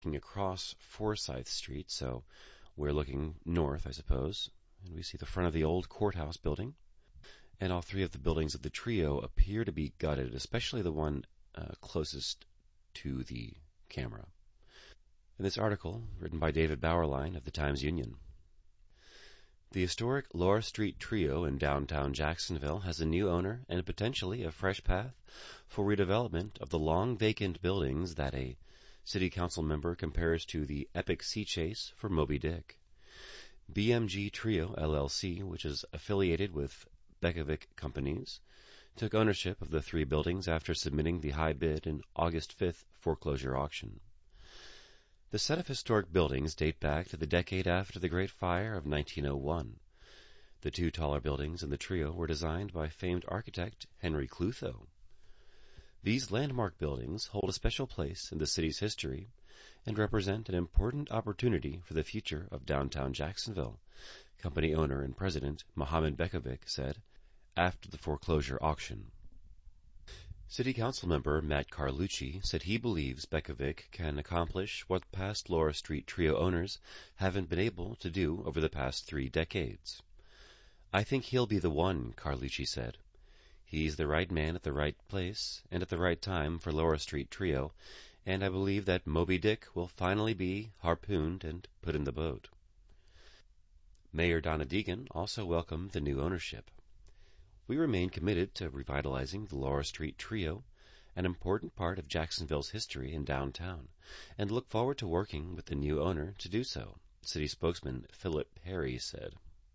looking across Forsyth Street, so we're looking north, I suppose, and we see the front of the old courthouse building. And all three of the buildings of the trio appear to be gutted, especially the one closest to the camera. In this article, written by David Bauerlein of the Times-Union, the historic Laura Street Trio in downtown Jacksonville has a new owner and potentially a fresh path for redevelopment of the long-vacant buildings that a city council member compares to the epic sea chase for Moby Dick. BMG Trio, LLC, which is affiliated with Bekovic Companies, took ownership of the three buildings after submitting the high bid in August 5th foreclosure auction. The set of historic buildings date back to the decade after the Great Fire of 1901. The two taller buildings in the trio were designed by famed architect Henry Clutho. These landmark buildings hold a special place in the city's history and represent an important opportunity for the future of downtown Jacksonville, company owner and president Mohammed Bekovic said after the foreclosure auction. City Council member Matt Carlucci said he believes Bekovic can accomplish what past Laura Street Trio owners haven't been able to do over the past 3 decades. I think he'll be the one, Carlucci said. He's the right man at the right place and at the right time for Laura Street Trio, and I believe that Moby Dick will finally be harpooned and put in the boat. Mayor Donna Deegan also welcomed the new ownership. We remain committed to revitalizing the Laura Street Trio, an important part of Jacksonville's history in downtown, and look forward to working with the new owner to do so, city spokesman Philip Perry said.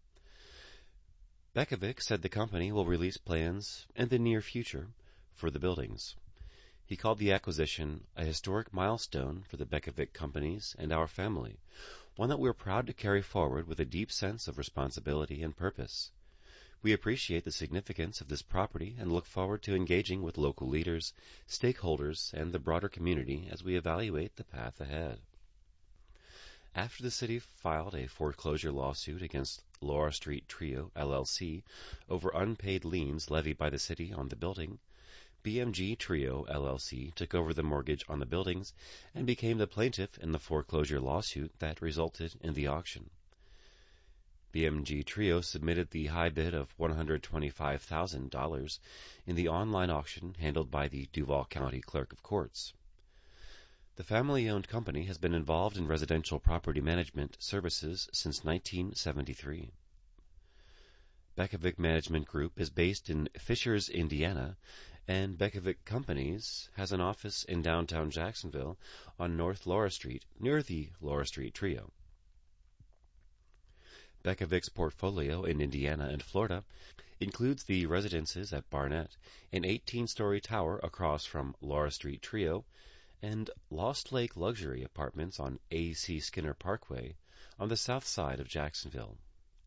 Bekovic said the company will release plans in the near future for the buildings. He called the acquisition a historic milestone for the Bekovic Companies and our family, one that we're proud to carry forward with a deep sense of responsibility and purpose. We appreciate the significance of this property and look forward to engaging with local leaders, stakeholders, and the broader community as we evaluate the path ahead. After the city filed a foreclosure lawsuit against Laura Street Trio, LLC, over unpaid liens levied by the city on the building, BMG Trio, LLC, took over the mortgage on the buildings and became the plaintiff in the foreclosure lawsuit that resulted in the auction. BMG Trio submitted the high bid of $125,000 in the online auction handled by the Duval County Clerk of Courts. The family-owned company has been involved in residential property management services since 1973. Bekovic Management Group is based in Fishers, Indiana, and Bekovic Companies has an office in downtown Jacksonville on North Laura Street, near the Laura Street Trio. Bekovic's portfolio in Indiana and Florida includes the residences at Barnett, an 18-story tower across from Laura Street Trio, and Lost Lake Luxury Apartments on A.C. Skinner Parkway on the south side of Jacksonville.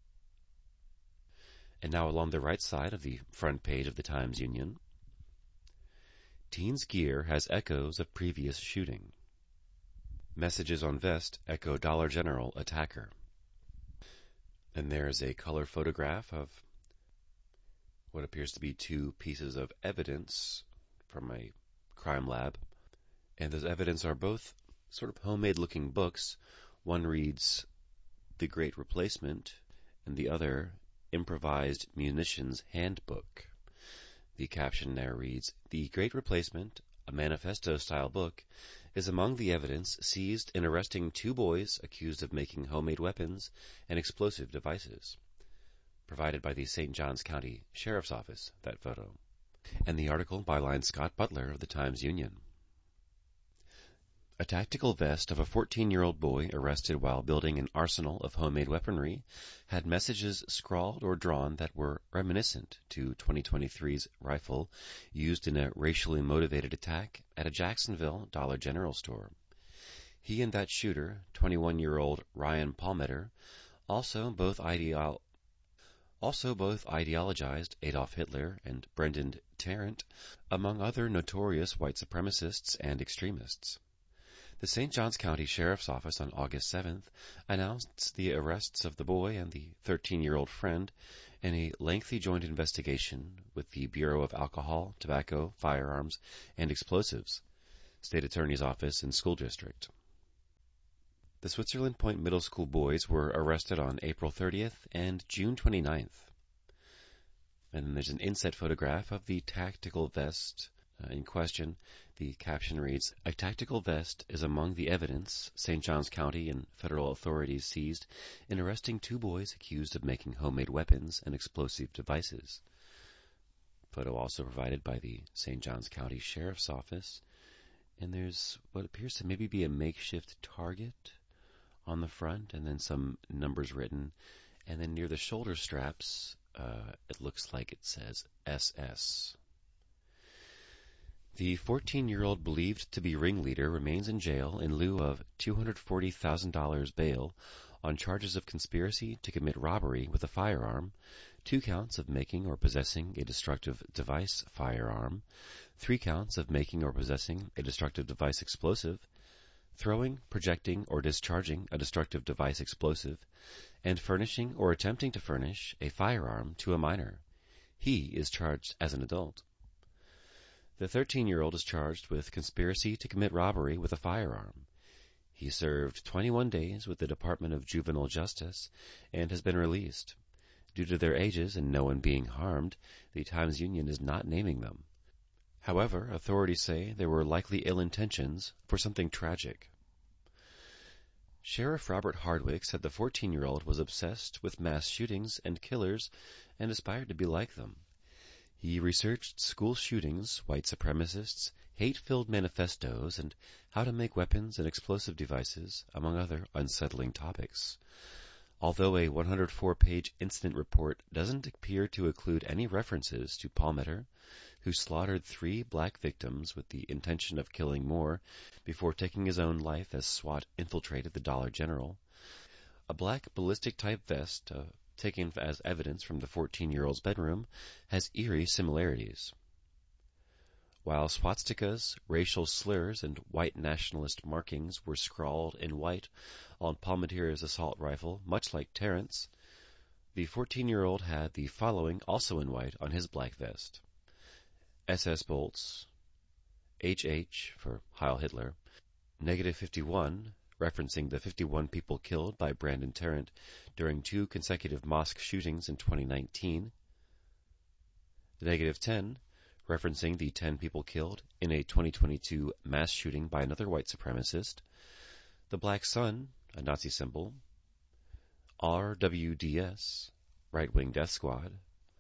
And now along the right side of the front page of the Times-Union, Teens Gear has echoes of previous shooting. Messages on vest echo Dollar General attacker. And there's a color photograph of what appears to be 2 pieces of evidence from a crime lab. And those evidence are both sort of homemade-looking books. One reads The Great Replacement, and the other Improvised Munitions Handbook. The caption there reads, The Great Replacement, a manifesto-style book, is among the evidence seized in arresting 2 boys accused of making homemade weapons and explosive devices. Provided by the St. Johns County Sheriff's Office, that photo. And the article bylined Scott Butler of the Times-Union. A tactical vest of a 14-year-old boy arrested while building an arsenal of homemade weaponry had messages scrawled or drawn that were reminiscent to 2023's rifle used in a racially motivated attack at a Jacksonville Dollar General store. He and that shooter, 21-year-old Ryan Palmeter, also both ideologized Adolf Hitler and Brendan Tarrant, among other notorious white supremacists and extremists. The St. Johns County Sheriff's Office on August 7th announced the arrests of the boy and the 13-year-old friend in a lengthy joint investigation with the Bureau of Alcohol, Tobacco, Firearms, and Explosives, State Attorney's Office and School District. The Switzerland Point Middle School boys were arrested on April 30th and June 29th. And then there's an inset photograph of the tactical vest in question. The caption reads, "A tactical vest is among the evidence St. Johns County and federal authorities seized in arresting 2 boys accused of making homemade weapons and explosive devices." Photo also provided by the St. Johns County Sheriff's Office. And there's what appears to maybe be a makeshift target on the front, and then some numbers written. And then near the shoulder straps, it looks like it says SS. The 14-year-old believed to be ringleader remains in jail in lieu of $240,000 bail on charges of conspiracy to commit robbery with a firearm, 2 counts of making or possessing a destructive device firearm, 3 counts of making or possessing a destructive device explosive, throwing, projecting, or discharging a destructive device explosive, and furnishing or attempting to furnish a firearm to a minor. He is charged as an adult. The 13-year-old is charged with conspiracy to commit robbery with a firearm. He served 21 days with the Department of Juvenile Justice and has been released. Due to their ages and no one being harmed, the Times-Union is not naming them. However, authorities say there were likely ill intentions for something tragic. Sheriff Robert Hardwick said the 14-year-old was obsessed with mass shootings and killers and aspired to be like them. He researched school shootings, white supremacists, hate-filled manifestos, and how to make weapons and explosive devices, among other unsettling topics. Although a 104-page incident report doesn't appear to include any references to Palmeter, who slaughtered 3 black victims with the intention of killing more before taking his own life as SWAT infiltrated the Dollar General, a black ballistic-type vest, taken as evidence from the 14-year-old's bedroom, has eerie similarities. While swastikas, racial slurs, and white nationalist markings were scrawled in white on Palmeter's assault rifle, much like Tarrant's, the 14-year-old had the following also in white on his black vest: SS bolts, HH for Heil Hitler, -51, referencing the 51 people killed by Brandon Tarrant during 2 consecutive mosque shootings in 2019, -10, referencing the 10 people killed in a 2022 mass shooting by another white supremacist, the Black Sun, a Nazi symbol, RWDS, right-wing death squad,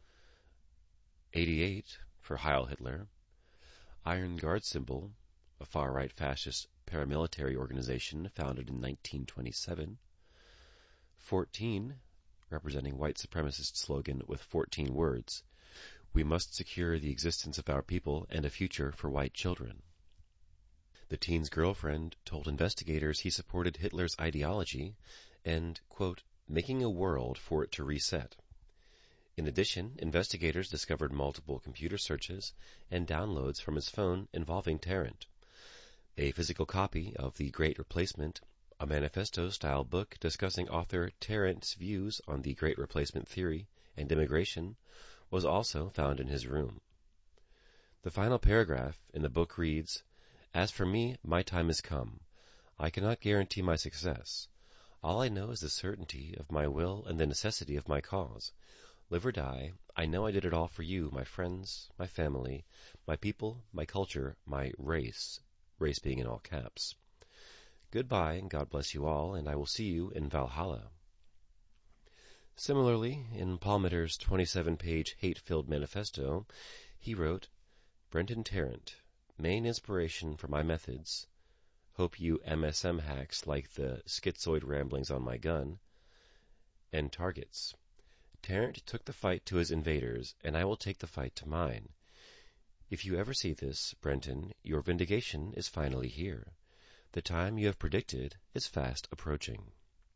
88 for Heil Hitler, Iron Guard symbol, a far-right fascist paramilitary organization founded in 1927, 14, representing white supremacist slogan with 14 words, "We must secure the existence of our people and a future for white children." The teen's girlfriend told investigators he supported Hitler's ideology and, quote, "making a world for it to reset." In addition, investigators discovered multiple computer searches and downloads from his phone involving Tarrant. A physical copy of The Great Replacement, a manifesto-style book discussing author Tarrant's views on the Great Replacement theory and immigration, was also found in his room. The final paragraph in the book reads, "As for me, my time has come. I cannot guarantee my success. All I know is the certainty of my will and the necessity of my cause. Live or die, I know I did it all for you, my friends, my family, my people, my culture, my race," race being in all caps. "Goodbye, and God bless you all, and I will see you in Valhalla." Similarly, in Palmeter's 27-page hate-filled manifesto, he wrote, "Brenton Tarrant, main inspiration for my methods. Hope you MSM hacks like the schizoid ramblings on my gun. And targets. Tarrant took the fight to his invaders, and I will take the fight to mine. If you ever see this, Brenton, your vindication is finally here. The time you have predicted is fast approaching."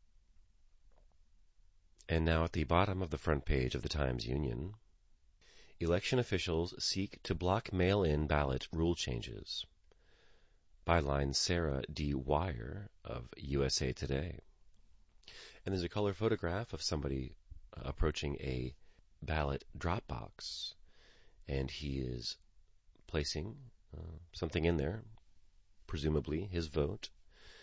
And now at the bottom of the front page of the Times-Union, election officials seek to block mail-in ballot rule changes. Byline Sarah D. Wire of USA Today. And there's a color photograph of somebody approaching a ballot drop box, and he is placing something in there, presumably his vote.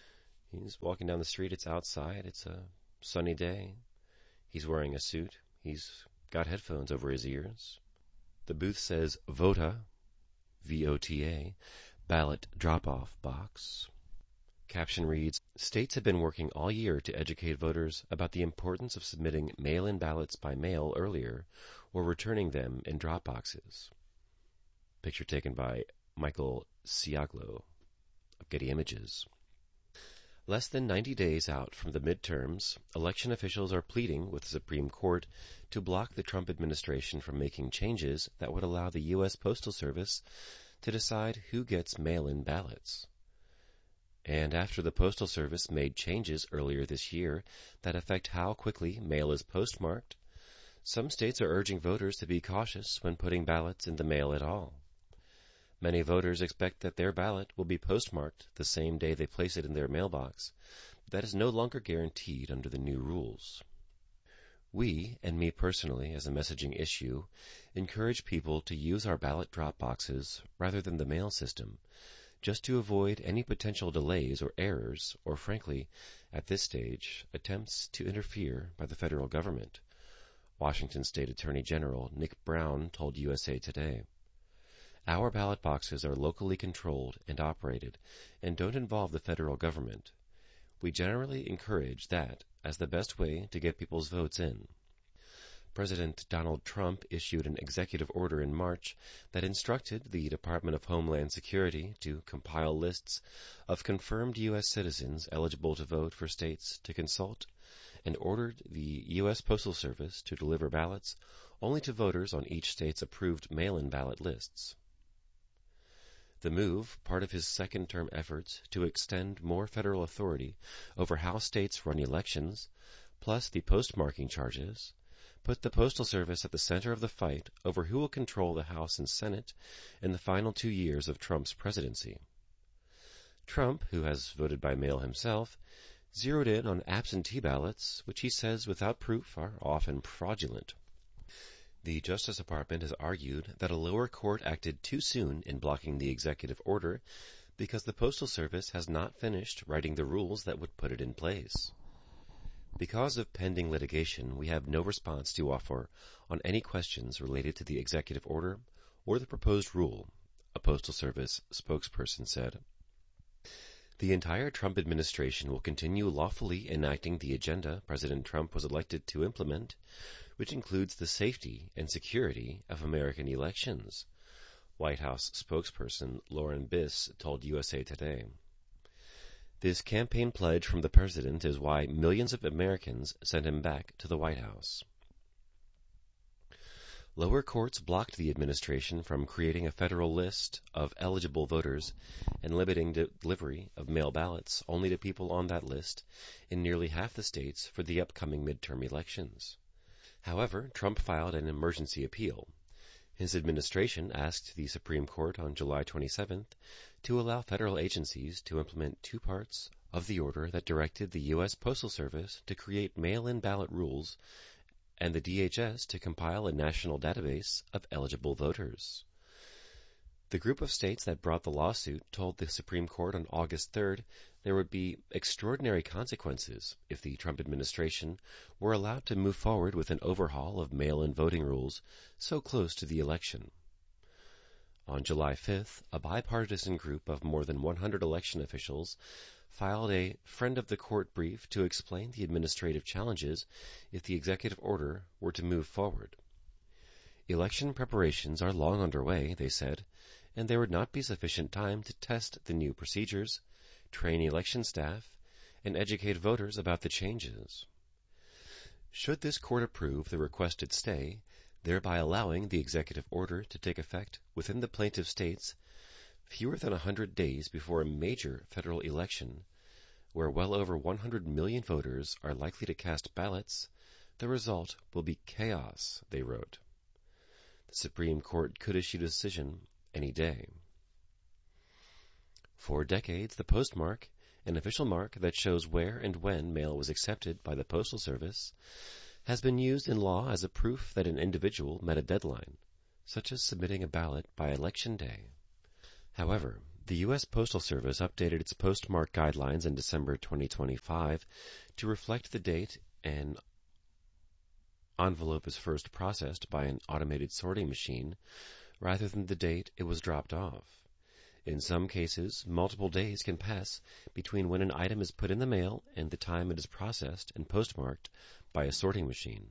He's walking down the street. It's outside. It's a sunny day. He's wearing a suit. He's got headphones over his ears. The booth says VOTA, V-O-T-A, ballot drop-off box. Caption reads, "States have been working all year to educate voters about the importance of submitting mail-in ballots by mail earlier or returning them in drop boxes." Picture taken by Michael Ciaglo of Getty Images. Less than 90 days out from the midterms, election officials are pleading with the Supreme Court to block the Trump administration from making changes that would allow the U.S. Postal Service to decide who gets mail-in ballots. And after the Postal Service made changes earlier this year that affect how quickly mail is postmarked, some states are urging voters to be cautious when putting ballots in the mail at all. Many voters expect that their ballot will be postmarked the same day they place it in their mailbox, but that is no longer guaranteed under the new rules. We, and me personally as a messaging issue, encourage people to use our ballot drop boxes rather than the mail system, just to avoid any potential delays or errors, or frankly, at this stage, attempts to interfere by the federal government, Washington State Attorney General Nick Brown told USA Today. Our ballot boxes are locally controlled and operated and don't involve the federal government. We generally encourage that as the best way to get people's votes in. President Donald Trump issued an executive order in March that instructed the Department of Homeland Security to compile lists of confirmed U.S. citizens eligible to vote for states to consult, and ordered the U.S. Postal Service to deliver ballots only to voters on each state's approved mail-in ballot lists. The move, part of his second-term efforts to extend more federal authority over how states run elections, plus the postmarking charges, put the Postal Service at the center of the fight over who will control the House and Senate in the final 2 years of Trump's presidency. Trump, who has voted by mail himself, zeroed in on absentee ballots, which he says without proof are often fraudulent. The Justice Department has argued that a lower court acted too soon in blocking the executive order because the Postal Service has not finished writing the rules that would put it in place. Because of pending litigation, we have no response to offer on any questions related to the executive order or the proposed rule, a Postal Service spokesperson said. The entire Trump administration will continue lawfully enacting the agenda President Trump was elected to implement, which includes the safety and security of American elections, White House spokesperson Lauren Biss told USA Today. This campaign pledge from the president is why millions of Americans sent him back to the White House. Lower courts blocked the administration from creating a federal list of eligible voters and limiting delivery of mail ballots only to people on that list in nearly half the states for the upcoming midterm elections. However, Trump filed an emergency appeal. His administration asked the Supreme Court on July 27th to allow federal agencies to implement 2 parts of the order that directed the U.S. Postal Service to create mail-in ballot rules and the DHS to compile a national database of eligible voters. The group of states that brought the lawsuit told the Supreme Court on August 3rd there would be extraordinary consequences if the Trump administration were allowed to move forward with an overhaul of mail-in voting rules so close to the election. On July 5th, a bipartisan group of more than 100 election officials filed a friend of the court brief to explain the administrative challenges if the executive order were to move forward. Election preparations are long underway, they said, and there would not be sufficient time to test the new procedures, train election staff, and educate voters about the changes. Should this court approve the requested stay, thereby allowing the executive order to take effect within the plaintiff states fewer than 100 days before a major federal election, where well over 100 million voters are likely to cast ballots, the result will be chaos, they wrote. The Supreme Court could issue a decision any day. For decades, the postmark, an official mark that shows where and when mail was accepted by the Postal Service, has been used in law as a proof that an individual met a deadline, such as submitting a ballot by Election Day. However, The U.S. Postal Service updated its postmark guidelines in December 2025 to reflect the date an envelope is first processed by an automated sorting machine rather than the date it was dropped off. In some cases, multiple days can pass between when an item is put in the mail and the time it is processed and postmarked by a sorting machine.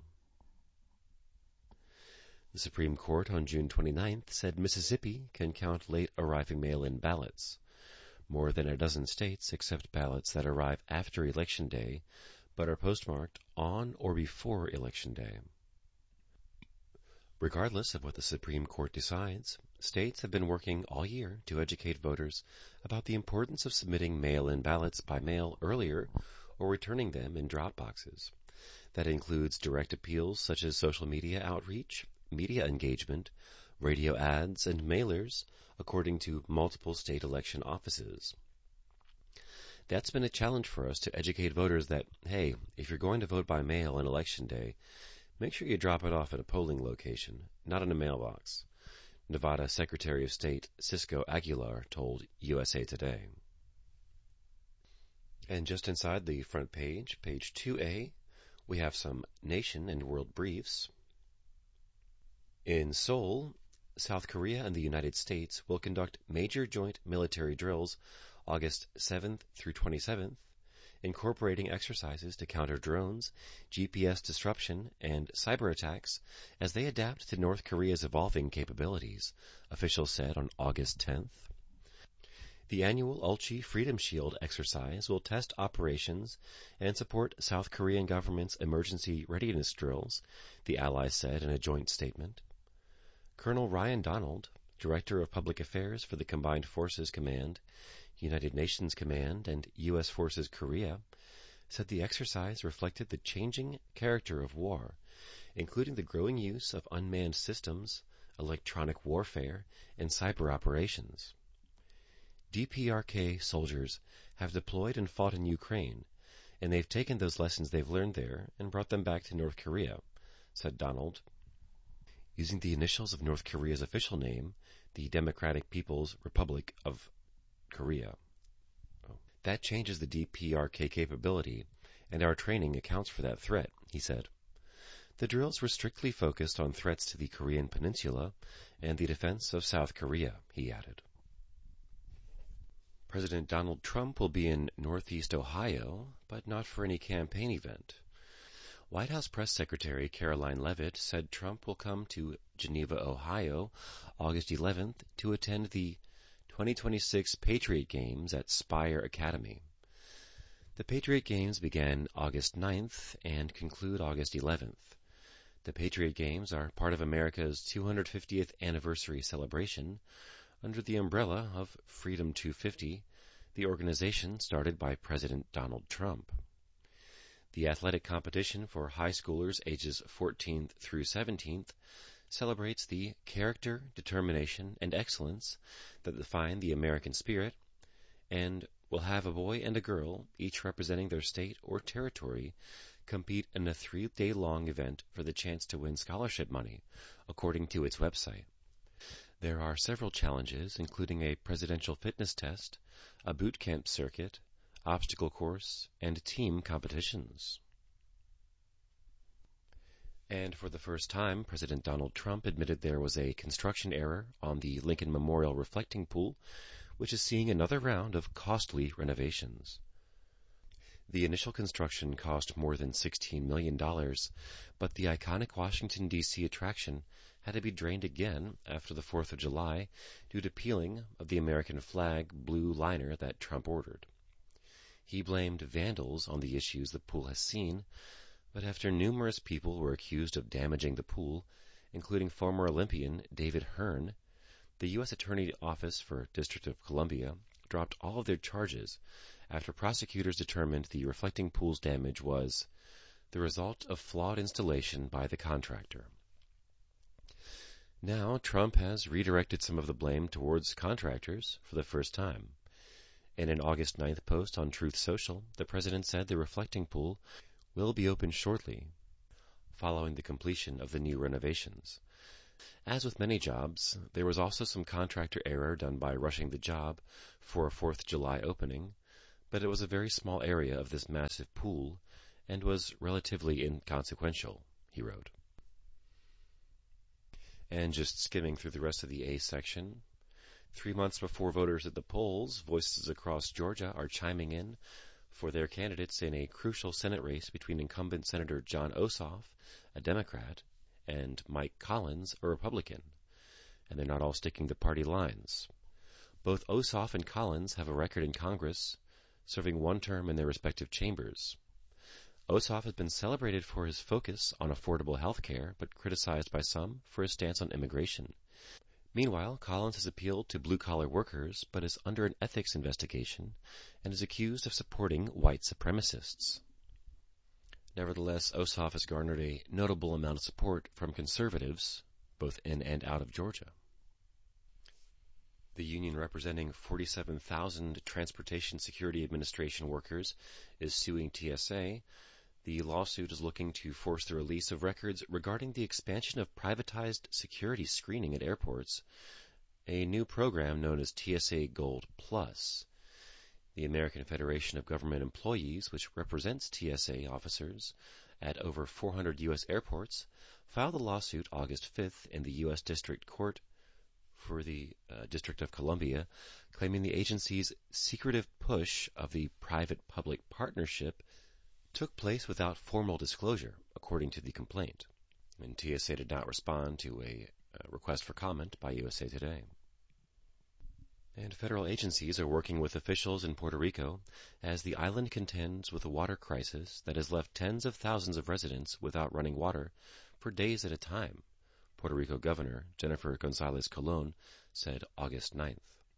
The Supreme Court on June 29th said Mississippi can count late arriving mail-in ballots. More than a dozen states accept ballots that arrive after Election Day but are postmarked on or before Election Day. Regardless of what the Supreme Court decides, states have been working all year to educate voters about the importance of submitting mail-in ballots by mail earlier or returning them in drop boxes. That includes direct appeals such as social media outreach, media engagement, radio ads, and mailers, according to multiple state election offices. That's been a challenge for us to educate voters that, hey, if you're going to vote by mail on Election Day, make sure you drop it off at a polling location, not in a mailbox, Nevada Secretary of State Cisco Aguilar told USA Today. And just inside the front page, page 2A, we have some nation and world briefs. In Seoul, South Korea and the United States will conduct major joint military drills August 7th through 27th, incorporating exercises to counter drones, GPS disruption, and cyber attacks as they adapt to North Korea's evolving capabilities, officials said on August 10th. The annual Ulchi Freedom Shield exercise will test operations and support South Korean government's emergency readiness drills, the allies said in a joint statement. Colonel Ryan Donald, Director of Public Affairs for the Combined Forces Command, United Nations Command, and U.S. Forces Korea, said the exercise reflected the changing character of war, including the growing use of unmanned systems, electronic warfare, and cyber operations. DPRK soldiers have deployed and fought in Ukraine, and they've taken those lessons they've learned there and brought them back to North Korea, said Donald. Using the initials of North Korea's official name, the Democratic People's Republic of Korea. That changes the DPRK capability, and our training accounts for that threat, he said. The drills were strictly focused on threats to the Korean Peninsula and the defense of South Korea, he added. President Donald Trump will be in Northeast Ohio, but not for any campaign event. White House Press Secretary Caroline Leavitt said Trump will come to Geneva, Ohio, August 11th to attend the 2026 Patriot Games at Spire Academy. The Patriot Games begin August 9th and conclude August 11th. The Patriot Games are part of America's 250th anniversary celebration under the umbrella of Freedom 250, the organization started by President Donald Trump. The athletic competition for high schoolers ages 14th through 17th celebrates the character, determination, and excellence that define the American spirit, and will have a boy and a girl, each representing their state or territory, compete in a 3-day-long event for the chance to win scholarship money, according to its website. There are several challenges, including a presidential fitness test, a boot camp circuit, obstacle course, and team competitions. And for the first time, President Donald Trump admitted there was a construction error on the Lincoln Memorial reflecting pool, which is seeing another round of costly renovations. The initial construction cost more than $16 million, but the iconic Washington, D.C. attraction had to be drained again after the 4th of July due to peeling of the American flag blue liner that Trump ordered. He blamed vandals on the issues the pool has seen, but after numerous people were accused of damaging the pool, including former Olympian David Hearn, the U.S. Attorney Office for District of Columbia dropped all of their charges after prosecutors determined the reflecting pool's damage was the result of flawed installation by the contractor. Now, Trump has redirected some of the blame towards contractors for the first time. In an August 9th post on Truth Social, the president said the reflecting pool will be open shortly, following the completion of the new renovations. As with many jobs, there was also some contractor error done by rushing the job for a 4th of July opening, but it was a very small area of this massive pool and was relatively inconsequential, he wrote. And just skimming through the rest of the A section, 3 months before voters at the polls, voices across Georgia are chiming in for their candidates in a crucial Senate race between incumbent Senator Jon Ossoff, a Democrat, and Mike Collins, a Republican. And they're not all sticking to party lines. Both Ossoff and Collins have a record in Congress, serving one term in their respective chambers. Ossoff has been celebrated for his focus on affordable health care, but criticized by some for his stance on immigration. Meanwhile, Collins has appealed to blue-collar workers, but is under an ethics investigation and is accused of supporting white supremacists. Nevertheless, Ossoff has garnered a notable amount of support from conservatives, both in and out of Georgia. The union representing 47,000 Transportation Security Administration workers is suing TSA. The lawsuit is looking to force the release of records regarding the expansion of privatized security screening at airports, a new program known as TSA Gold Plus. The American Federation of Government Employees, which represents TSA officers at over 400 U.S. airports, filed a lawsuit August 5th in the U.S. District Court for the District of Columbia, claiming the agency's secretive push of the private-public partnership took place without formal disclosure, according to the complaint. And TSA did not respond to a request for comment by USA Today. And federal agencies are working with officials in Puerto Rico as the island contends with a water crisis that has left tens of thousands of residents without running water for days at a time, Puerto Rico Governor Jennifer Gonzalez Colon said August 9th.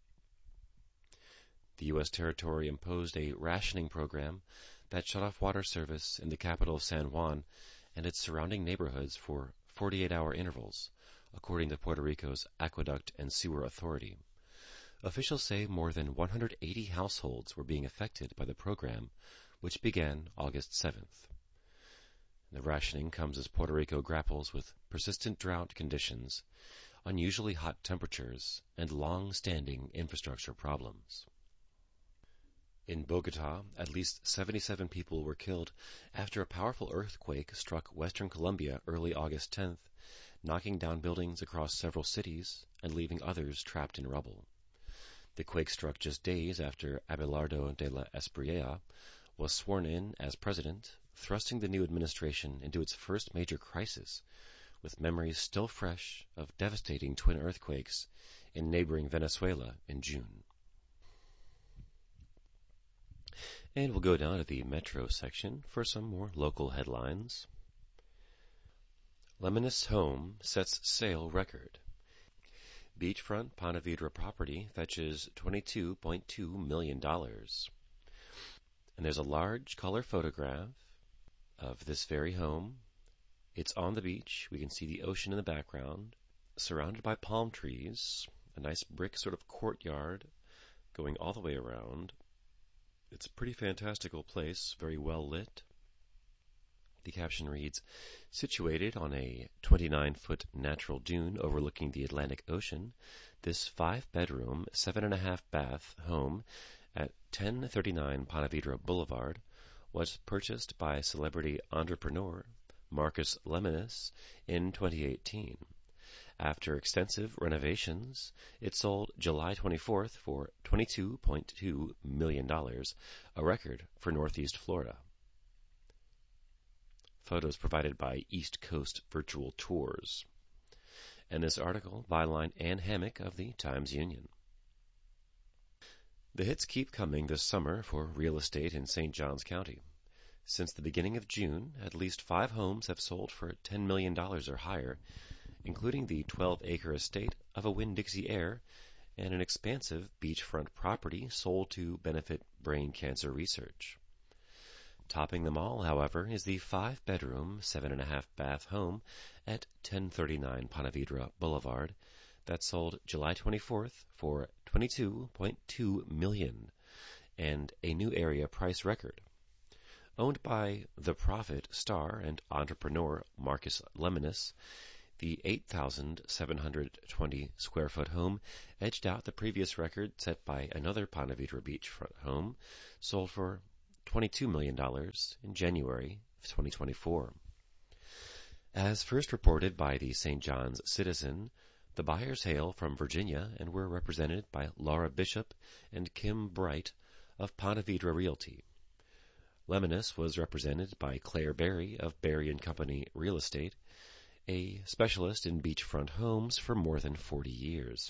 The U.S. territory imposed a rationing program that shut off water service in the capital of San Juan and its surrounding neighborhoods for 48-hour intervals, according to Puerto Rico's Aqueduct and Sewer Authority. Officials say more than 180 households were being affected by the program, which began August 7th. The rationing comes as Puerto Rico grapples with persistent drought conditions, unusually hot temperatures, and long-standing infrastructure problems. In Bogota, at least 77 people were killed after a powerful earthquake struck western Colombia early August 10th, knocking down buildings across several cities and leaving others trapped in rubble. The quake struck just days after Abelardo de la Espriella was sworn in as president, thrusting the new administration into its first major crisis, with memories still fresh of devastating twin earthquakes in neighboring Venezuela in June. And we'll go down to the Metro section for some more local headlines. Lemonis Home sets sale record. Beachfront Ponte Vedra property fetches $22.2 million. And there's a large color photograph of this very home. It's on the beach. We can see the ocean in the background, surrounded by palm trees, a nice brick sort of courtyard going all the way around. It's a pretty fantastical place, very well lit. The caption reads, situated on a 29-foot natural dune overlooking the Atlantic Ocean, this 5-bedroom, 7.5-bath home at 1039 Ponte Vedra Boulevard was purchased by celebrity entrepreneur Marcus Lemonis in 2018. After extensive renovations, it sold July 24th for $22.2 million, a record for Northeast Florida. Photos provided by East Coast Virtual Tours. And this article, byline Ann Hammock of the Times-Union. The hits keep coming this summer for real estate in St. Johns County. Since the beginning of June, at least 5 homes have sold for $10 million or higher, including the 12-acre estate of a Winn-Dixie heir and an expansive beachfront property sold to benefit brain cancer research. Topping them all, however, is the 5-bedroom, 7.5-bath home at 1039 Ponte Vedra Boulevard that sold July 24th for $22.2 million and a new area price record. Owned by The Prophet star and entrepreneur Marcus Lemonis, The 8,720 square foot home edged out the previous record set by another Ponte Vedra beachfront home, sold for $22 million in January of 2024. As first reported by the St. John's Citizen, the buyers hail from Virginia and were represented by Laura Bishop and Kim Bright of Ponte Vedra Realty. Lemonis was represented by Claire Berry of Berry & Company Real Estate, a specialist in beachfront homes for more than 40 years.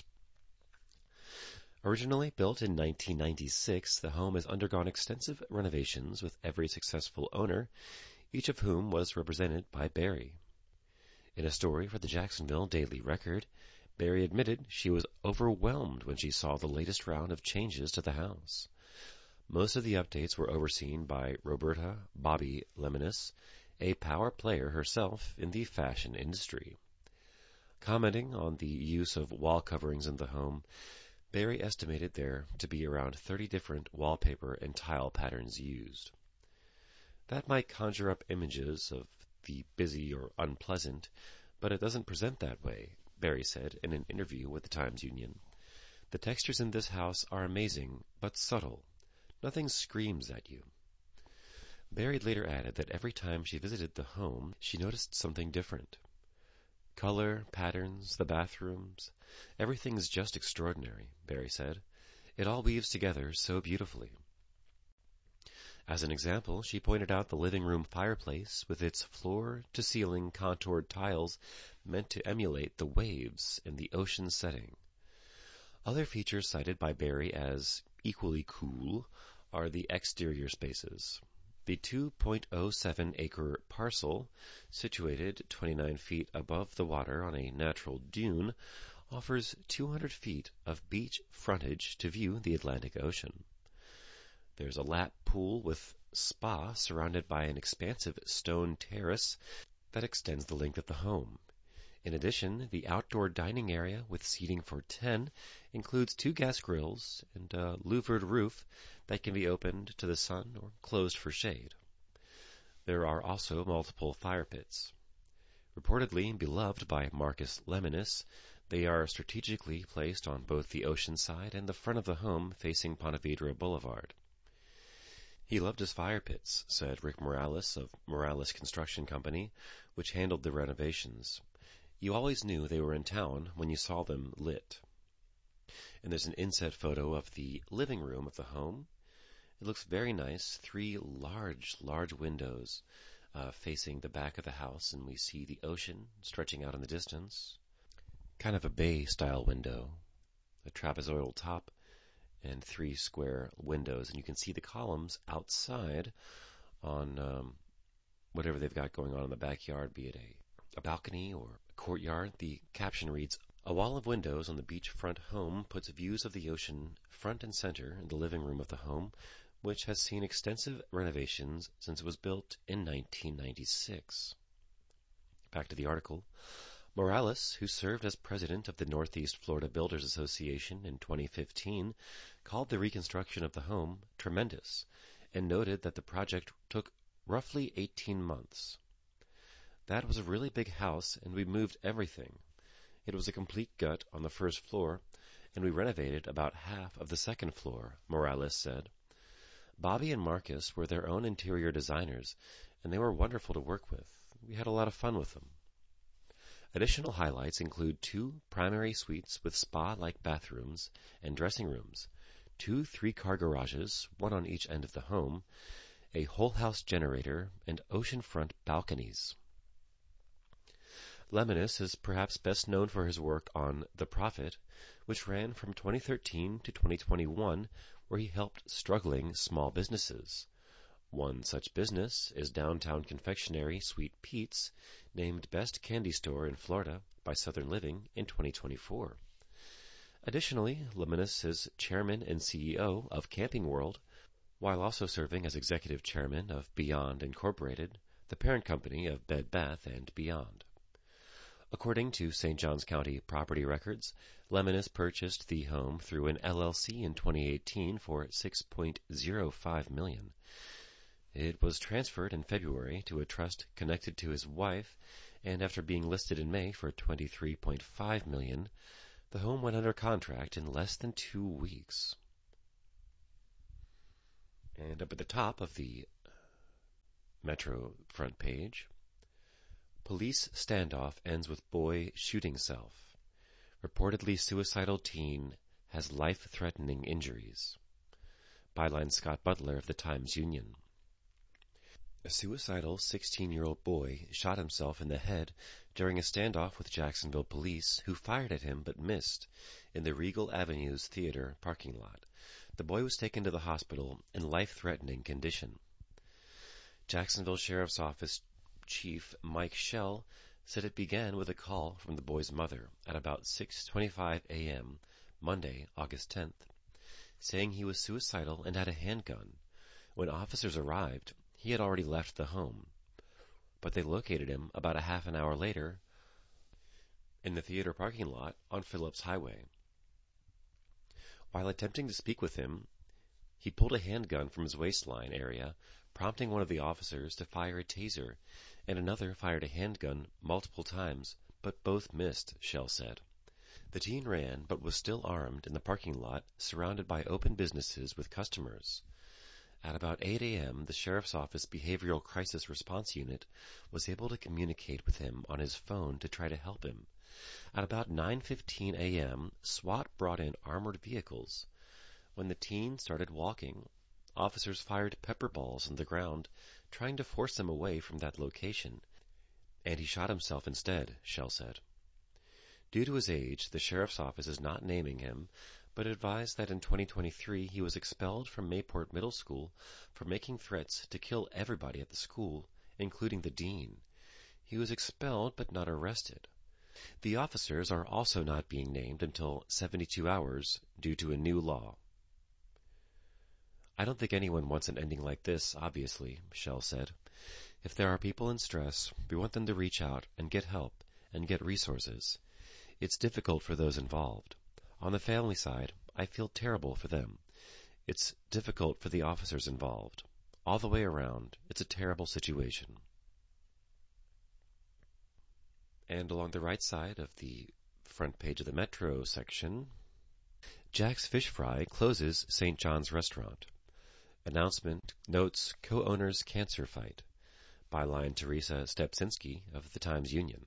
Originally built in 1996, the home has undergone extensive renovations with every successful owner, each of whom was represented by Berry. In a story for the Jacksonville Daily Record, Berry admitted she was overwhelmed when she saw the latest round of changes to the house. Most of the updates were overseen by Roberta Bobby Lemonis, a power player herself in the fashion industry. Commenting on the use of wall coverings in the home, Berry estimated there to be around 30 different wallpaper and tile patterns used. That might conjure up images of the busy or unpleasant, but it doesn't present that way, Berry said in an interview with the Times-Union. The textures in this house are amazing, but subtle. Nothing screams at you. Berry later added that every time she visited the home, she noticed something different. Color, patterns, the bathrooms, everything's just extraordinary, Berry said. It all weaves together so beautifully. As an example, she pointed out the living room fireplace with its floor-to-ceiling contoured tiles meant to emulate the waves in the ocean setting. Other features cited by Berry as equally cool are the exterior spaces. The 2.07-acre parcel, situated 29 feet above the water on a natural dune, offers 200 feet of beach frontage to view the Atlantic Ocean. There's a lap pool with spa surrounded by an expansive stone terrace that extends the length of the home. In addition, the outdoor dining area with seating for 10 includes 2 gas grills and a louvered roof that can be opened to the sun or closed for shade. There are also multiple fire pits. Reportedly beloved by Marcus Lemonis, they are strategically placed on both the ocean side and the front of the home facing Ponte Vedra Boulevard. He loved his fire pits, said Rick Morales of Morales Construction Company, which handled the renovations. You always knew they were in town when you saw them lit. And there's an inset photo of the living room of the home. It looks very nice. 3 large windows facing the back of the house, and we see the ocean stretching out in the distance. Kind of a bay-style window, a trapezoidal top, and 3 square windows. And you can see the columns outside on whatever they've got going on in the backyard, be it a balcony or a courtyard. The caption reads, "A wall of windows on the beachfront home puts views of the ocean front and center in the living room of the home, which has seen extensive renovations since it was built in 1996. Back to the article. Morales, who served as president of the Northeast Florida Builders Association in 2015, called the reconstruction of the home tremendous and noted that the project took roughly 18 months. That was a really big house, and we moved everything. It was a complete gut on the first floor, and we renovated about half of the second floor, Morales said. Bobby and Marcus were their own interior designers, and they were wonderful to work with. We had a lot of fun with them. Additional highlights include 2 primary suites with spa-like bathrooms and dressing rooms, 2 3-car garages, 1 on each end of the home, a whole house generator, and oceanfront balconies. Lemonis is perhaps best known for his work on The Prophet, which ran from 2013 to 2021, where he helped struggling small businesses. One such business is downtown confectionery Sweet Pete's, named Best Candy Store in Florida by Southern Living in 2024. Additionally, Lemonis is chairman and CEO of Camping World, while also serving as executive chairman of Beyond Incorporated, the parent company of Bed Bath & Beyond. According to St. Johns County property records, Lemonis purchased the home through an LLC in 2018 for $6.05 million. It was transferred in February to a trust connected to his wife and after being listed in May for $23.5 million, the home went under contract in less than 2 weeks. And up at the top of the Metro front page, police standoff ends with boy shooting self. Reportedly suicidal teen has life-threatening injuries. Byline Scott Butler of the Times-Union. A suicidal 16-year-old boy shot himself in the head during a standoff with Jacksonville police, who fired at him but missed in the Regal Avenues Theater parking lot. The boy was taken to the hospital in life-threatening condition. Jacksonville Sheriff's Office Chief Mike Schell said it began with a call from the boy's mother at about 6:25 a.m. Monday, August 10th, saying he was suicidal and had a handgun. When officers arrived, he had already left the home, but they located him about a half an hour later in the theater parking lot on Phillips Highway. While attempting to speak with him, he pulled a handgun from his waistline area, prompting one of the officers to fire a taser, and another fired a handgun multiple times, but both missed, Schell said. The teen ran, but was still armed in the parking lot, surrounded by open businesses with customers. At about 8 a.m., the Sheriff's Office Behavioral Crisis Response Unit was able to communicate with him on his phone to try to help him. At about 9:15 a.m., SWAT brought in armored vehicles. When the teen started walking, officers fired pepper balls on the ground, trying to force him away from that location, and he shot himself instead, Schell said. Due to his age, the Sheriff's Office is not naming him, but advised that in 2023 he was expelled from Mayport Middle School for making threats to kill everybody at the school, including the dean. He was expelled but not arrested. The officers are also not being named until 72 hours due to a new law. I don't think anyone wants an ending like this, obviously, Schell said. If there are people in stress, we want them to reach out and get help and get resources. It's difficult for those involved. On the family side, I feel terrible for them. It's difficult for the officers involved. All the way around, it's a terrible situation. And along the right side of the front page of the Metro section, Jack's Fish Fry closes St. John's Restaurant. Announcement notes co-owner's cancer fight. Byline Teresa Stepsinski of the Times-Union.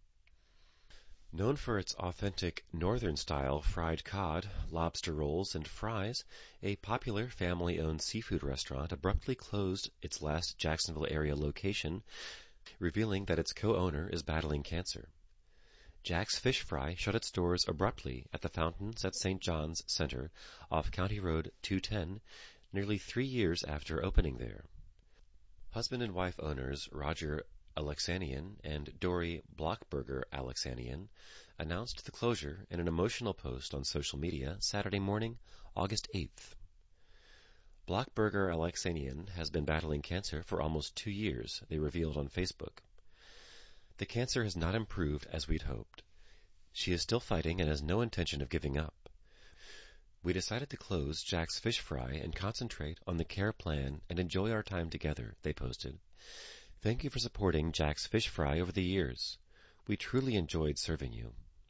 Known for its authentic northern-style fried cod, lobster rolls, and fries, a popular family-owned seafood restaurant abruptly closed its last Jacksonville area location, revealing that its co-owner is battling cancer. Jack's Fish Fry shut its doors abruptly at the Fountains at St. John's Center off County Road 210, nearly 3 years after opening there. Husband and wife owners Roger Alexanian and Dory Blockberger Alexanian announced the closure in an emotional post on social media Saturday morning, August 8th. Blockberger Alexanian has been battling cancer for almost 2 years, they revealed on Facebook. The cancer has not improved as we'd hoped. She is still fighting and has no intention of giving up. We decided to close Jack's Fish Fry and concentrate on the care plan and enjoy our time together, they posted. Thank you for supporting Jack's Fish Fry over the years. We truly enjoyed serving you.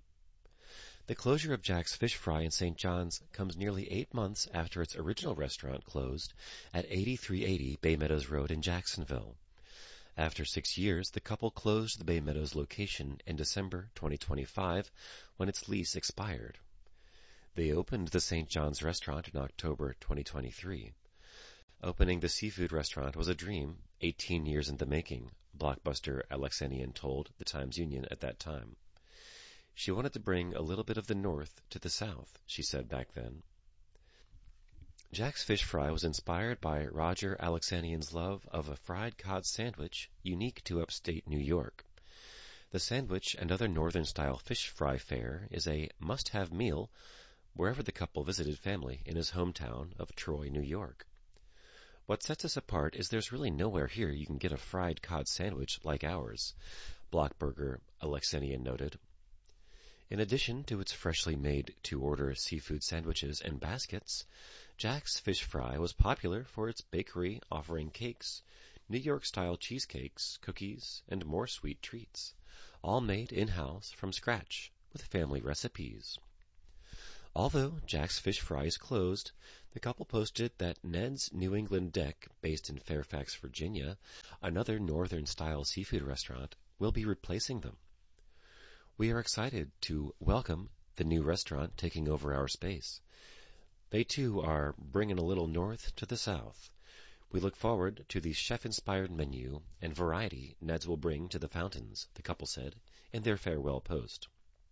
The closure of Jack's Fish Fry in St. John's comes nearly 8 months after its original restaurant closed at 8380 Bay Meadows Road in Jacksonville. After 6 years, the couple closed the Bay Meadows location in December 2025 when its lease expired. They opened the St. John's restaurant in October 2023. Opening the seafood restaurant was a dream, 18 years in the making, Blockbuster Alexanian told the Times-Union at that time. She wanted to bring a little bit of the North to the South, she said back then. Jack's Fish Fry was inspired by Roger Alexanian's love of a fried cod sandwich unique to upstate New York. The sandwich and other northern-style fish fry fare is a must-have meal wherever the couple visited family in his hometown of Troy, New York. What sets us apart is there's really nowhere here you can get a fried cod sandwich like ours, Blockberger Alexanian noted. In addition to its freshly made to-order seafood sandwiches and baskets, Jack's Fish Fry was popular for its bakery offering cakes, New York-style cheesecakes, cookies, and more sweet treats, all made in-house from scratch with family recipes. Although Jack's Fish Fry is closed, the couple posted that Ned's New England Deck, based in Fairfax, Virginia, another northern-style seafood restaurant, will be replacing them. We are excited to welcome the new restaurant taking over our space. They, too, are bringing a little north to the south. We look forward to the chef-inspired menu and variety Ned's will bring to the fountains, the couple said in their farewell post.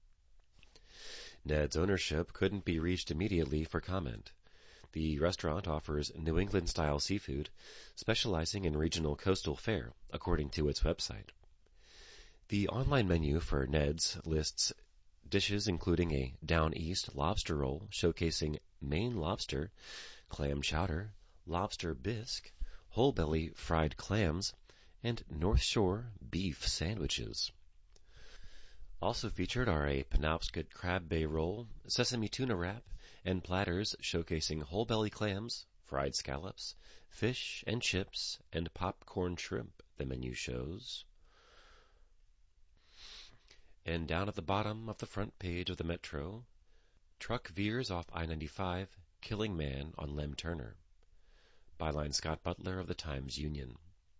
Ned's ownership couldn't be reached immediately for comment. The restaurant offers New England-style seafood, specializing in regional coastal fare, according to its website. The online menu for Ned's lists dishes including a Down East lobster roll showcasing Maine lobster, clam chowder, lobster bisque, whole belly fried clams, and North Shore beef sandwiches. Also featured are a Penobscot crab bay roll, sesame tuna wrap, and platters showcasing whole belly clams, fried scallops, fish and chips, and popcorn shrimp, the menu shows. And down at the bottom of the front page of the Metro, truck veers off I-95, killing man on Lem Turner. Byline Scott Butler of the Times-Union.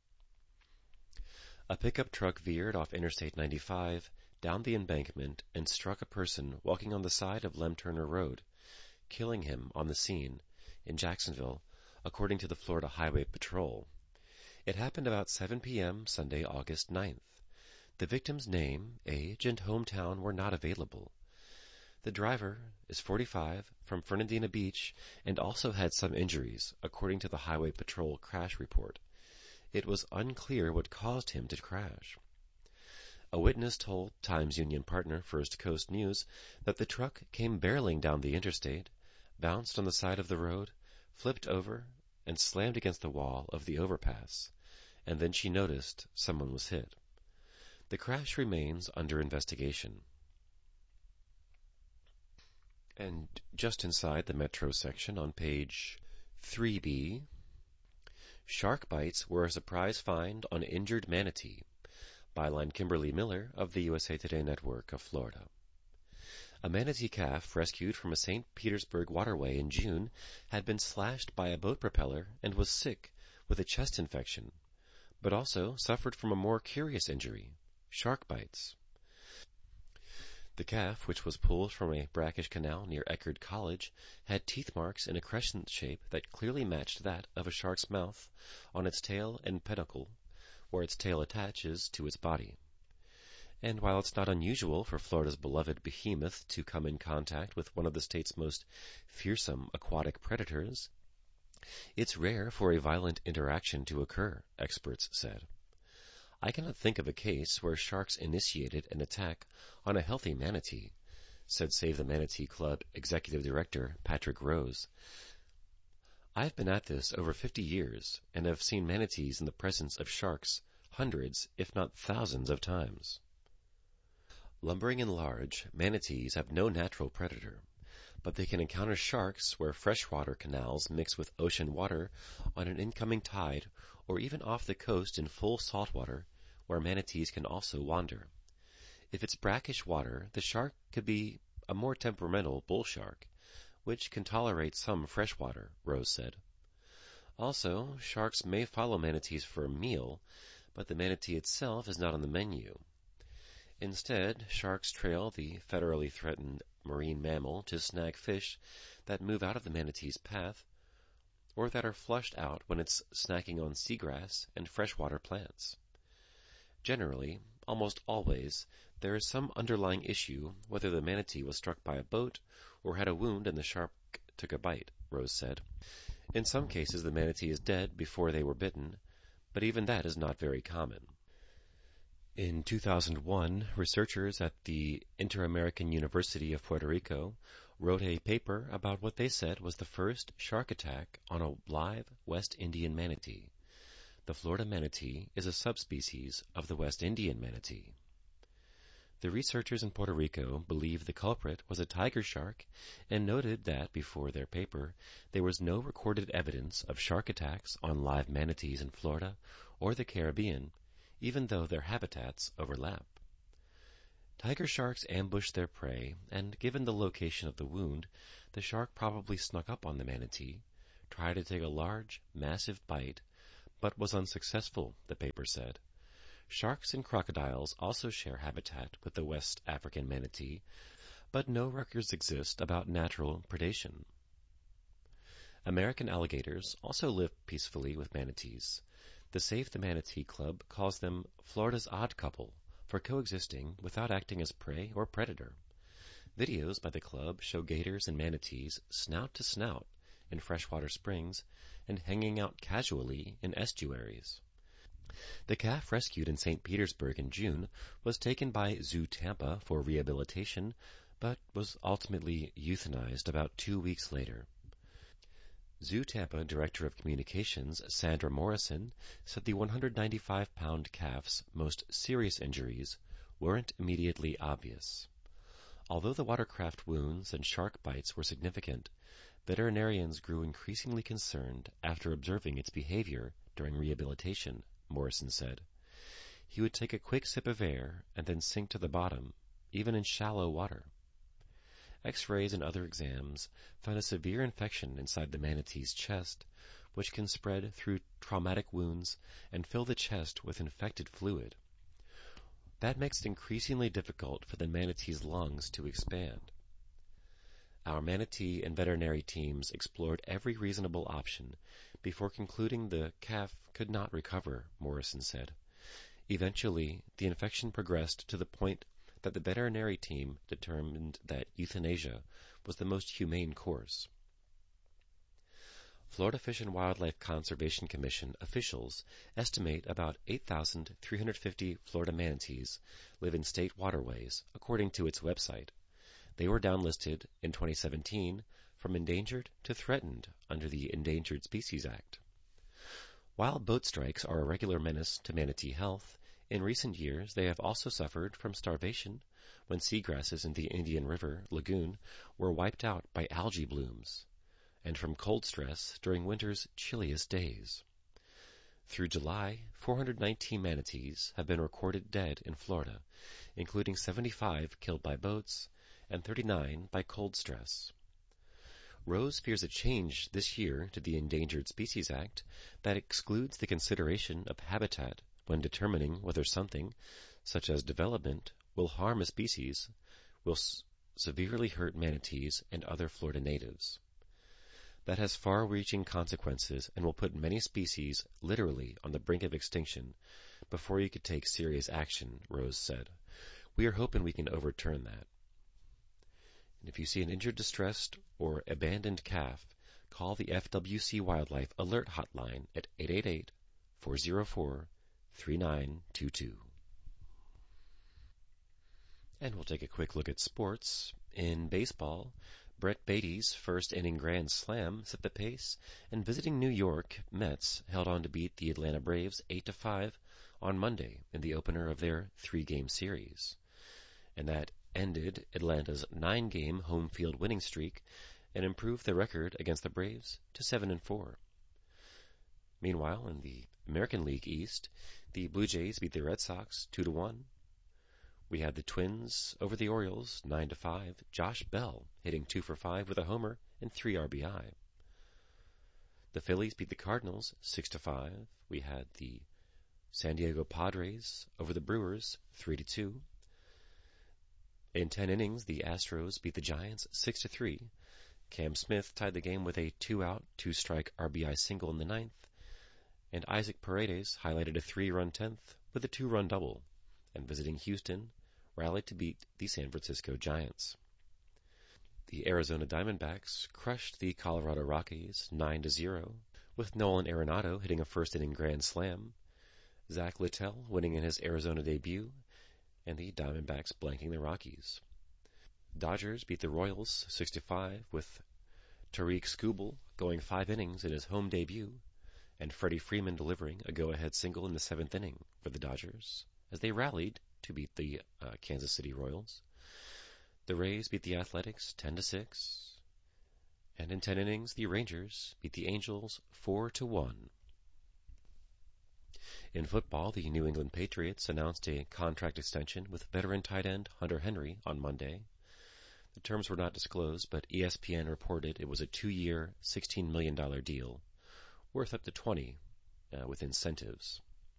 A pickup truck veered off Interstate 95 down the embankment and struck a person walking on the side of Lem Turner Road, killing him on the scene in Jacksonville, according to the Florida Highway Patrol. It happened about 7 p.m. Sunday, August 9th. The victim's name, age, and hometown were not available. The driver is 45, from Fernandina Beach, and also had some injuries, according to the Highway Patrol crash report. It was unclear what caused him to crash. A witness told Times-Union partner First Coast News that the truck came barreling down the interstate, bounced on the side of the road, flipped over, and slammed against the wall of the overpass, and then she noticed someone was hit. The crash remains under investigation. And just inside the Metro section on page 3B, shark bites were a surprise find on injured manatee. Byline Kimberly Miller of the USA Today Network of Florida. A manatee calf rescued from a St. Petersburg waterway in June had been slashed by a boat propeller and was sick with a chest infection, but also suffered from a more curious injury, shark bites. The calf, which was pulled from a brackish canal near Eckerd College, had teeth marks in a crescent shape that clearly matched that of a shark's mouth on its tail and pedicle, where its tail attaches to its body. And while it's not unusual for Florida's beloved behemoth to come in contact with one of the state's most fearsome aquatic predators, it's rare for a violent interaction to occur, experts said. I cannot think of a case where sharks initiated an attack on a healthy manatee, said Save the Manatee Club Executive Director Patrick Rose. I've been at this over 50 years and have seen manatees in the presence of sharks hundreds, if not thousands of times. Lumbering and large, manatees have no natural predator, but they can encounter sharks where freshwater canals mix with ocean water on an incoming tide or even off the coast in full saltwater where manatees can also wander. If it's brackish water, the shark could be a more temperamental bull shark, which can tolerate some fresh water, Rose said. Also, sharks may follow manatees for a meal, but the manatee itself is not on the menu. Instead, sharks trail the federally threatened marine mammal to snag fish that move out of the manatee's path or that are flushed out when it's snacking on seagrass and freshwater plants. Generally, almost always, there is some underlying issue whether the manatee was struck by a boat or had a wound and the shark took a bite, Rose said. In some cases, the manatee is dead before they were bitten, but even that is not very common. In 2001, researchers at the Inter-American University of Puerto Rico wrote a paper about what they said was the first shark attack on a live West Indian manatee. The Florida manatee is a subspecies of the West Indian manatee. The researchers in Puerto Rico believed the culprit was a tiger shark and noted that, before their paper, there was no recorded evidence of shark attacks on live manatees in Florida or the Caribbean, even though their habitats overlap. Tiger sharks ambush their prey, and given the location of the wound, the shark probably snuck up on the manatee, tried to take a large, massive bite, but was unsuccessful, the paper said. Sharks and crocodiles also share habitat with the West African manatee, but no records exist about natural predation. American alligators also live peacefully with manatees. The Save the Manatee Club calls them Florida's odd couple for coexisting without acting as prey or predator. Videos by the club show gators and manatees snout to snout in freshwater springs and hanging out casually in estuaries. The calf rescued in St. Petersburg in June was taken by Zoo Tampa for rehabilitation, but was ultimately euthanized about 2 weeks later. Zoo Tampa Director of Communications Sandra Morrison said the 195-pound calf's most serious injuries weren't immediately obvious. Although the watercraft wounds and shark bites were significant, veterinarians grew increasingly concerned after observing its behavior during rehabilitation, Morrison said. He would take a quick sip of air and then sink to the bottom, even in shallow water. X-rays and other exams found a severe infection inside the manatee's chest, which can spread through traumatic wounds and fill the chest with infected fluid. That makes it increasingly difficult for the manatee's lungs to expand. Our manatee and veterinary teams explored every reasonable option before concluding the calf could not recover, Morrison said. Eventually, the infection progressed to the point that the veterinary team determined that euthanasia was the most humane course. Florida Fish and Wildlife Conservation Commission officials estimate about 8,350 Florida manatees live in state waterways, according to its website. They were downlisted in 2017 from endangered to threatened under the Endangered Species Act. While boat strikes are a regular menace to manatee health, in recent years they have also suffered from starvation when seagrasses in the Indian River lagoon were wiped out by algae blooms, and from cold stress during winter's chilliest days. Through July, 419 manatees have been recorded dead in Florida, including 75 killed by boats and 39 by cold stress. Rose fears a change this year to the Endangered Species Act that excludes the consideration of habitat when determining whether something, such as development, will harm a species, will severely hurt manatees and other Florida natives. That has far-reaching consequences and will put many species literally on the brink of extinction before you could take serious action, Rose said. We are hoping we can overturn that. And if you see an injured, distressed, or abandoned calf, call the FWC Wildlife Alert Hotline at 888-404-3922. And we'll take a quick look at sports. In baseball, Brett Beatty's first-inning grand slam set the pace, and visiting New York Mets held on to beat the Atlanta Braves 8-5 on Monday in the opener of their 3-game series. And that ended Atlanta's 9-game home field winning streak and improved their record against the Braves to 7-4. Meanwhile, in the American League East, the Blue Jays beat the Red Sox 2-1. We had the Twins over the Orioles 9-5. Josh Bell hitting 2 for 5 with a homer and 3 RBI. The Phillies beat the Cardinals 6-5. We had the San Diego Padres over the Brewers 3-2. In 10 innings, the Astros beat the Giants 6-3. Cam Smith tied the game with a 2-out, 2-strike RBI single in the 9th. And Isaac Paredes highlighted a 3-run 10th with a 2-run double. And visiting Houston, rallied to beat the San Francisco Giants. The Arizona Diamondbacks crushed the Colorado Rockies 9-0, with Nolan Arenado hitting a first-inning grand slam, Zach Littell winning in his Arizona debut, and the Diamondbacks blanking the Rockies. Dodgers beat the Royals 6-5, with Tariq Skubal going 5 innings in his home debut, and Freddie Freeman delivering a go-ahead single in the 7th inning for the Dodgers, as they rallied to beat the Kansas City Royals. The Rays beat the Athletics 10-6. And in 10 innings, the Rangers beat the Angels 4-1. In football, the New England Patriots announced a contract extension with veteran tight end Hunter Henry on Monday. The terms were not disclosed, but ESPN reported it was a 2-year, $16 million deal, worth up to $20 with incentives.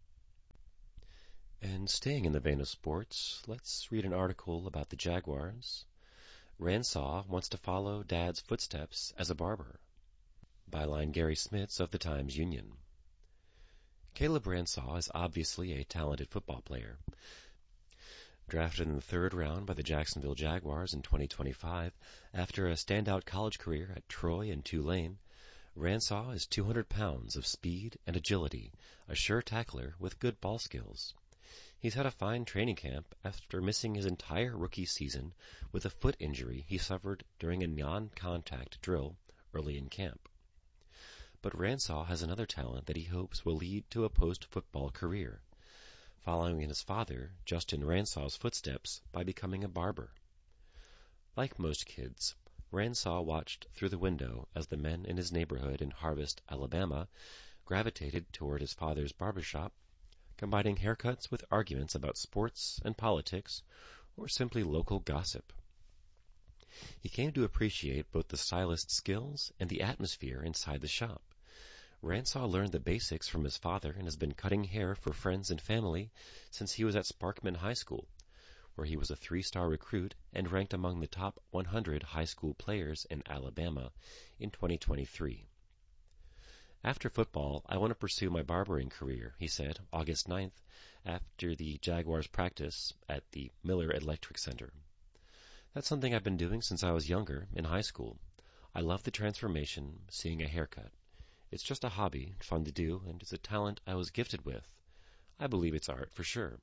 And staying in the vein of sports, let's read an article about the Jaguars. Ransaw wants to follow Dad's footsteps as a barber. Byline Gary Smits of the Times-Union. Caleb Ransaw is obviously a talented football player. Drafted in the 3rd round by the Jacksonville Jaguars in 2025, after a standout college career at Troy and Tulane, Ransaw is 200 pounds of speed and agility, a sure tackler with good ball skills. He's had a fine training camp after missing his entire rookie season with a foot injury he suffered during a non-contact drill early in camp. But Ransaw has another talent that he hopes will lead to a post-football career, following in his father, Justin Ransaw's footsteps by becoming a barber. Like most kids, Ransaw watched through the window as the men in his neighborhood in Harvest, Alabama, gravitated toward his father's barbershop, combining haircuts with arguments about sports and politics, or simply local gossip. He came to appreciate both the stylist's skills and the atmosphere inside the shop. Ransaw learned the basics from his father and has been cutting hair for friends and family since he was at Sparkman High School, where he was a 3-star recruit and ranked among the top 100 high school players in Alabama in 2023. After football, I want to pursue my barbering career, he said, August 9th, after the Jaguars practice at the Miller Electric Center. That's something I've been doing since I was younger, in high school. I love the transformation, seeing a haircut. It's just a hobby, fun to do, and it's a talent I was gifted with. I believe it's art, for sure.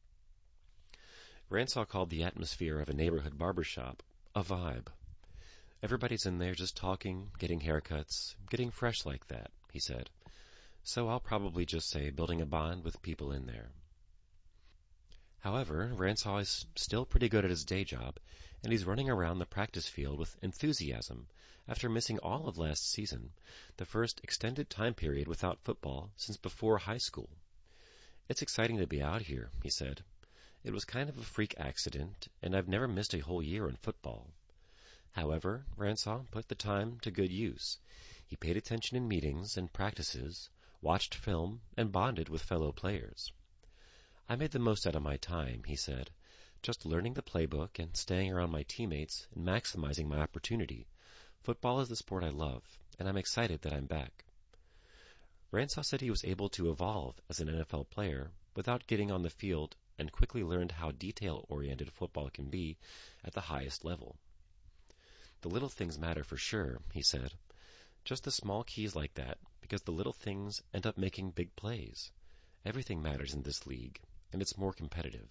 Ransaw called the atmosphere of a neighborhood barbershop a vibe. Everybody's in there just talking, getting haircuts, getting fresh like that, he said. So I'll probably just say building a bond with people in there. However, Ransaw is still pretty good at his day job, and he's running around the practice field with enthusiasm after missing all of last season, the first extended time period without football since before high school. It's exciting to be out here, he said. It was kind of a freak accident, and I've never missed a whole year in football. However, Ransaw put the time to good use. He paid attention in meetings and practices, watched film, and bonded with fellow players. I made the most out of my time, he said, just learning the playbook and staying around my teammates and maximizing my opportunity. Football is the sport I love, and I'm excited that I'm back. Ransaw said he was able to evolve as an NFL player without getting on the field and quickly learned how detail-oriented football can be at the highest level. The little things matter for sure, he said. Just the small keys like that, because the little things end up making big plays. Everything matters in this league, and it's more competitive.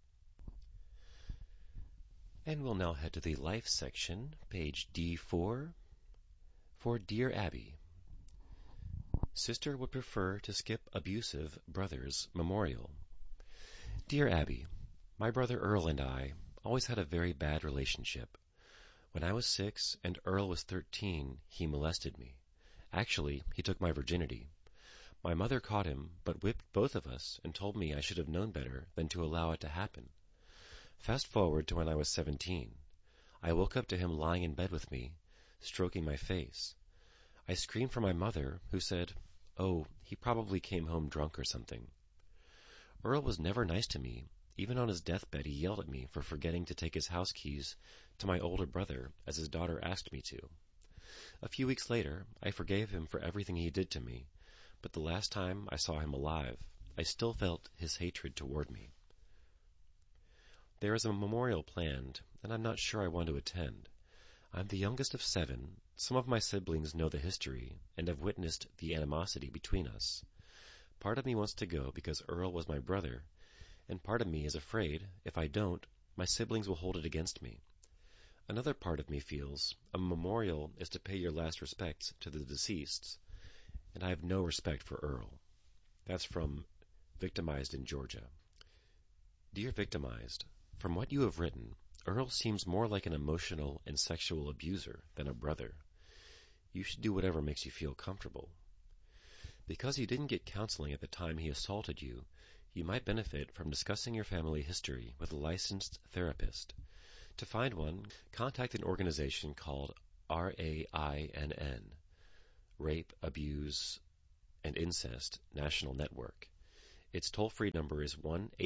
And we'll now head to the Life section, page D4, for Dear Abby. Sister would prefer to skip abusive brother's memorial. Dear Abby, my brother Earl and I always had a very bad relationship. When I was 6 and Earl was 13, he molested me. Actually, he took my virginity. My mother caught him, but whipped both of us and told me I should have known better than to allow it to happen. Fast forward to when I was 17. I woke up to him lying in bed with me, stroking my face. I screamed for my mother, who said, "Oh, he probably came home drunk or something." Earl was never nice to me. Even on his deathbed, he yelled at me for forgetting to take his house keys to my older brother, as his daughter asked me to. A few weeks later, I forgave him for everything he did to me, but the last time I saw him alive, I still felt his hatred toward me. There is a memorial planned, and I'm not sure I want to attend. I'm the youngest of 7. Some of my siblings know the history and have witnessed the animosity between us. Part of me wants to go because Earl was my brother, and part of me is afraid, if I don't, my siblings will hold it against me. Another part of me feels a memorial is to pay your last respects to the deceased, and I have no respect for Earl. That's from Victimized in Georgia. Dear Victimized, from what you have written, Earl seems more like an emotional and sexual abuser than a brother. You should do whatever makes you feel comfortable. Because you didn't get counseling at the time he assaulted you, you might benefit from discussing your family history with a licensed therapist. To find one, contact an organization called RAINN, Rape, Abuse, and Incest National Network. Its toll-free number is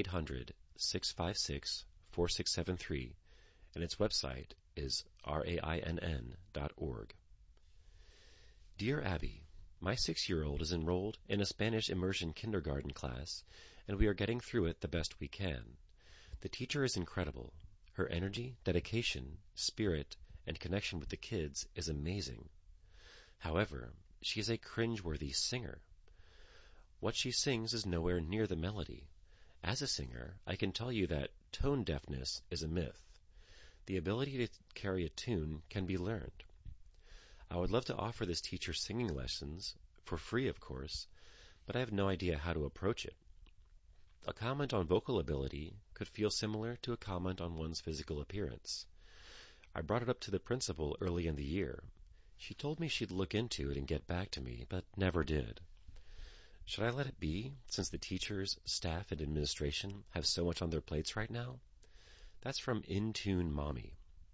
1-800-656-4673, and its website is rainn.org. Dear Abby, my 6-year-old is enrolled in a Spanish immersion kindergarten class, and we are getting through it the best we can. The teacher is incredible. Her energy, dedication, spirit, and connection with the kids is amazing. However, she is a cringeworthy singer. What she sings is nowhere near the melody. As a singer, I can tell you that tone deafness is a myth. The ability to carry a tune can be learned. I would love to offer this teacher singing lessons, for free of course, but I have no idea how to approach it. A comment on vocal ability could feel similar to a comment on one's physical appearance. I brought it up to the principal early in the year. She told me she'd look into it and get back to me, but never did. Should I let it be, since the teachers, staff, and administration have so much on their plates right now? That's from Intune Mommy.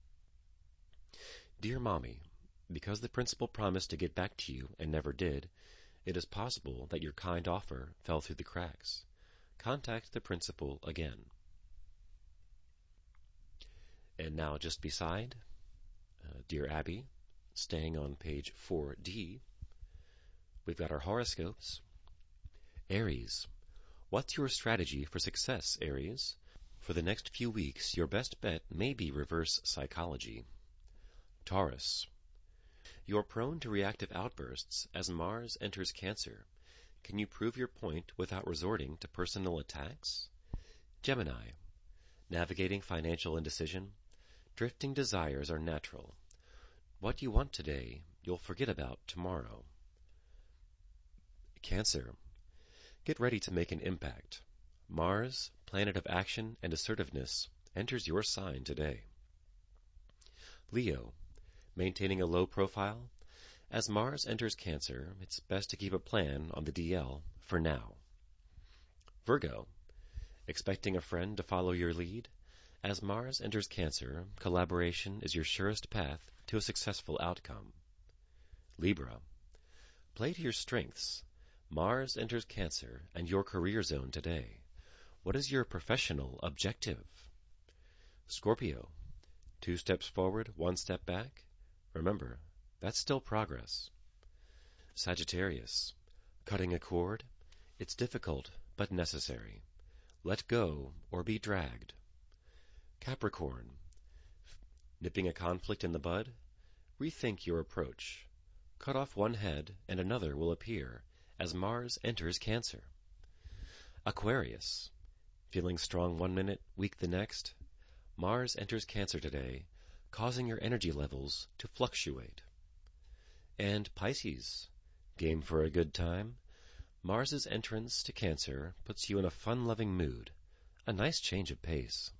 Dear Mommy, because the principal promised to get back to you and never did, it is possible that your kind offer fell through the cracks. Contact the principal again. And now just beside, Dear Abby, staying on page 4D, we've got our horoscopes. Aries, what's your strategy for success, Aries? For the next few weeks, your best bet may be reverse psychology. Taurus, you're prone to reactive outbursts as Mars enters Cancer. Can you prove your point without resorting to personal attacks? Gemini, navigating financial indecision. Drifting desires are natural. What you want today, you'll forget about tomorrow. Cancer, get ready to make an impact. Mars, planet of action and assertiveness, enters your sign today. Leo, maintaining a low profile. As Mars enters Cancer, it's best to keep a plan on the DL for now. Virgo, expecting a friend to follow your lead. As Mars enters Cancer, collaboration is your surest path to a successful outcome. Libra, play to your strengths. Mars enters Cancer and your career zone today. What is your professional objective? Scorpio, 2 steps forward, 1 step back. Remember, that's still progress. Sagittarius, cutting a cord. It's difficult, but necessary. Let go or be dragged. Capricorn, nipping a conflict in the bud. Rethink your approach. Cut off one head and another will appear as Mars enters Cancer. Aquarius, feeling strong one minute, weak the next. Mars enters Cancer today, causing your energy levels to fluctuate. And Pisces, game for a good time. Mars's entrance to Cancer puts you in a fun-loving mood, a nice change of pace.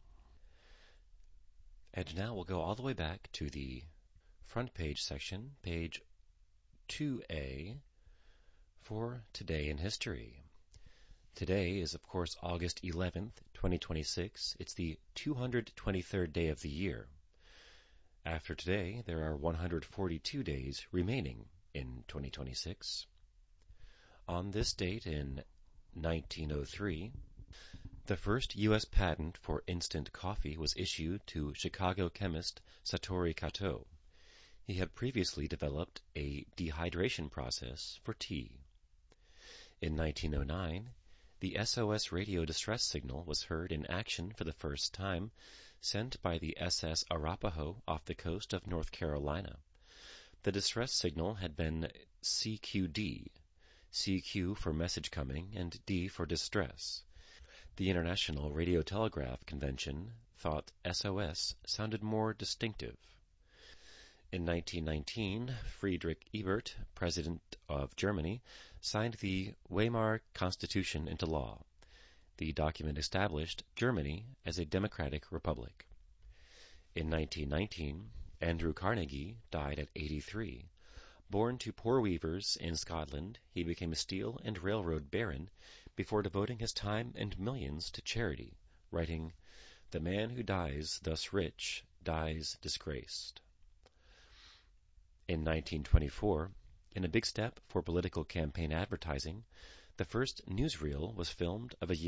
And now we'll go all the way back to the front page section, page 2A, for Today in History. Today is, of course, August 11th, 2026. It's the 223rd day of the year. After today, there are 142 days remaining in 2026. On this date in 1903, the first U.S. patent for instant coffee was issued to Chicago chemist Satoru Kato. He had previously developed a dehydration process for tea. In 1909, the SOS radio distress signal was heard in action for the first time, sent by the SS Arapaho off the coast of North Carolina. The distress signal had been CQD, CQ for message coming and D for distress. The International Radiotelegraph Convention thought SOS sounded more distinctive. In 1919, Friedrich Ebert, President of Germany, signed the Weimar Constitution into law. The document established Germany as a democratic republic. In 1919, Andrew Carnegie died at 83. Born to poor weavers in Scotland, he became a steel and railroad baron before devoting his time and millions to charity, writing, "The man who dies thus rich dies disgraced." In 1924, in a big step for political campaign advertising, the first newsreel was filmed of a